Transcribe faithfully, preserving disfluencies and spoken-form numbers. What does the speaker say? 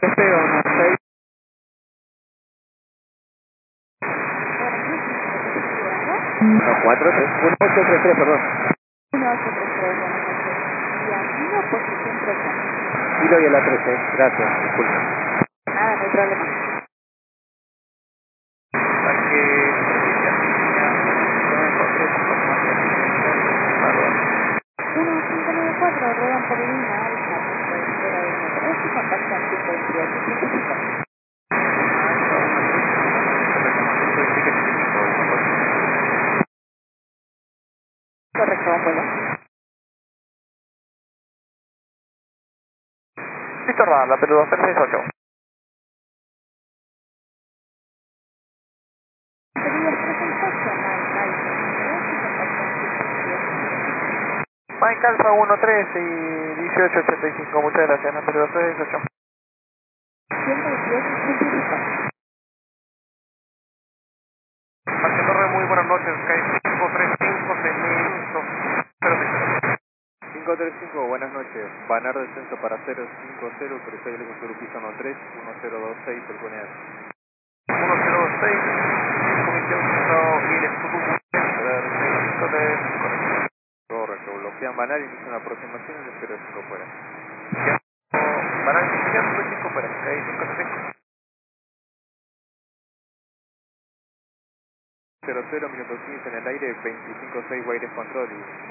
Este uno seis. uno cuatro tres. uno ocho tres tres, perdón. uno ocho tres tres, buenas noches. Y aquí la posición trece. Kilo y el A trece. Gracias, disculpe. Nada, no hay problema. uno cinco nueve cuatro, ruedan por línea alta, punto espera uno tres y contactan cinco veintiocho científico. Correcto, un vuelo. Víctor Bar, la Perú dos tres seis ocho. Pedidos trescientos ocho, Mike Alfa uno tres y contactan cinco veintiocho. Mike Alfa uno tres y dieciocho ochenta y cinco, muchas gracias, la Perú dos tres seis ocho. ciento veintiocho científico. Marque Torre, muy buenas noches, Sky cinco tres cinco seis mil dos. cinco tres cinco, buenas noches. Banar descenso para cero cinco cero, Crucero Lejos Sur Piso uno tres, uno cero dos seis, el Buenas. uno cero dos seis, cinco veintiocho y el Tucumán, cinco tres, correcto. Correcto, bloquean Banar, inicia una aproximación y cero cinco fuera. Ya, van a iniciar cinco para Sky cinco tres cinco. cero cero, minuto quince en el aire, veinticinco seis, Wires Control y